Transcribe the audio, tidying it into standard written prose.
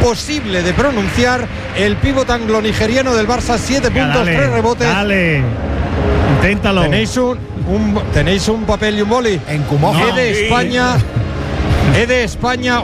imposible de pronunciar. El pívot anglo-nigeriano del Barça, 7 puntos, 3 rebotes. Dale, inténtalo. Tenéis un papel y un boli. En Cumoja. E de España.